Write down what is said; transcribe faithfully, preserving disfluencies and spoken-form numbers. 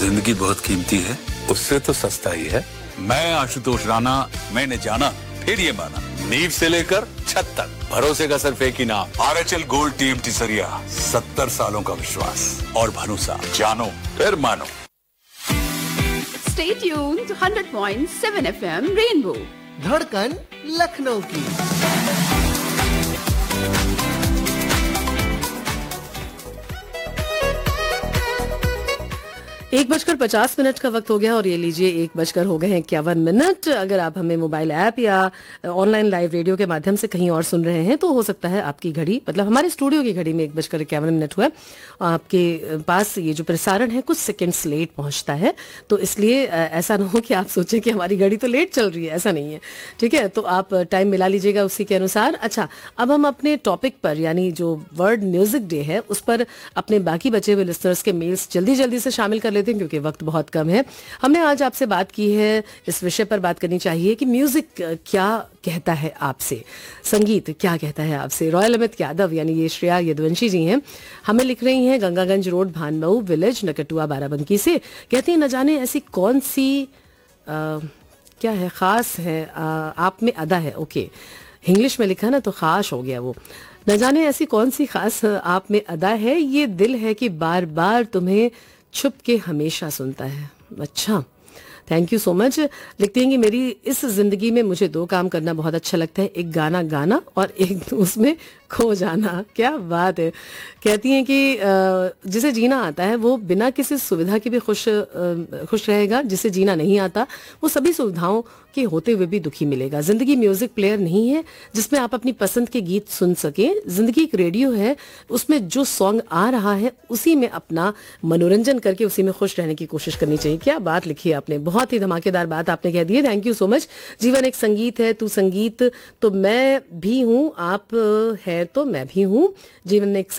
जिंदगी बहुत कीमती है, उससे तो सस्ता ही है। मैं आशुतोष राणा, मैंने जाना फिर ये माना, नींव से लेकर छत तक भरोसे का सिर्फ एक ही नाम, R H L gold TMT सरिया। सत्तर सालों का विश्वास और भरोसा, जानो फिर मानो। Stay tuned to one hundred point seven F M Rainbow. धड़कन लखनऊ की। एक बजकर पचास मिनट का वक्त हो गया और ये लीजिए एक बजकर हो गए हैं इक्यावन मिनट। अगर आप हमें मोबाइल ऐप या ऑनलाइन लाइव रेडियो के माध्यम से कहीं और सुन रहे हैं तो हो सकता है आपकी घड़ी, मतलब हमारे स्टूडियो की घड़ी में एक बजकर इक्यावन मिनट हुआ, आपके पास ये जो प्रसारण है कुछ सेकंड्स लेट पहुंचता है, तो इसलिए ऐसा ना हो कि आप सोचें कि हमारी घड़ी तो लेट चल रही है, ऐसा नहीं है, ठीक है। तो आप टाइम मिला लीजिएगा उसी के अनुसार। अच्छा, अब हम अपने टॉपिक पर यानी जो वर्ल्ड म्यूजिक डे है उस पर अपने बाकी बचे हुए लिसनर्स के मेल्स जल्दी जल्दी से शामिल कर लेते हैं क्योंकि वक्त बहुत कम है। हमने आज आपसे बात की है, इस विषय पर बात करनी चाहिए कि म्यूजिक क्या कहता है आपसे, संगीत क्या कहता है आपसे। रॉयल अमित यादव यानी ये श्रेया यदुवंशी जी हैं, हमें लिख रही हैं गंगागंज रोड भानमऊ विलेज नकटुआ बाराबंकी से। कहती हैं न जाने ऐसी कौन सी आ, क्या है खास है आ, आप में अदा है। ओके, इंग्लिश में लिखा ना तो खास हो गया वो। न जाने ऐसी कौन सी खास आप में अदा है, ये दिल है कि बार बार तुम्हें छुप के हमेशा सुनता है। अच्छा, थैंक यू सो मच। लिखती हैं कि मेरी इस जिंदगी में मुझे दो काम करना बहुत अच्छा लगता है, एक गाना गाना और एक उसमें खो जाना। क्या बात है। कहती हैं कि जिसे जीना आता है वो बिना किसी सुविधा के भी खुश खुश रहेगा, जिसे जीना नहीं आता वो सभी सुविधाओं के होते हुए भी दुखी मिलेगा। जिंदगी म्यूजिक प्लेयर नहीं है जिसमें आप अपनी पसंद के गीत सुन सकें, जिंदगी एक रेडियो है, उसमें जो सॉन्ग आ रहा है उसी में अपना मनोरंजन करके उसी में खुश रहने की कोशिश करनी चाहिए। क्या बात लिखी है आपने, बहुत ही धमाकेदार बात आपने कह दी है, थैंक यू सो मच। जीवन एक संगीत है, तू संगीत तो मैं भी हूँ, आप है तो मैं भी हूँ। जीवन एक